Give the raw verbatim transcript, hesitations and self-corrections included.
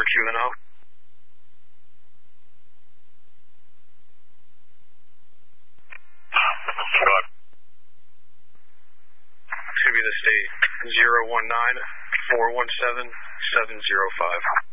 Q N O. Good. Should be the state zero one nine four one seven seven zero five.